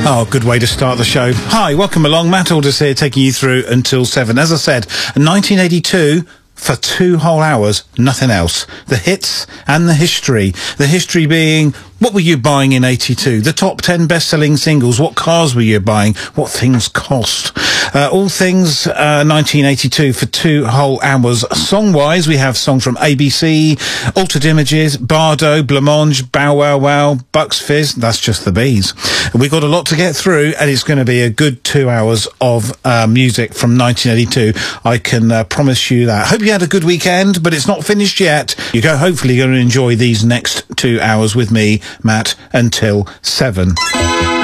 Oh, good way to start the show. Hi, welcome along. Matt Aldous here, taking you through until 7. As I said, 1982... for 2 whole hours, nothing else. The hits and the history. The history being, what were you buying in 82? The top 10 best-selling singles. What cars were you buying? What things cost? All things 1982 for 2 whole hours. Song-wise, we have songs from ABC, Altered Images, Bardo, Blancmange, Bow Wow Wow, Bucks Fizz. That's just the bees. We've got a lot to get through, and it's going to be a good 2 hours of music from 1982. I can promise you that. Hope you had a good weekend, but it's not finished yet. You're hopefully going to enjoy these next 2 hours with me, Matt, until 7.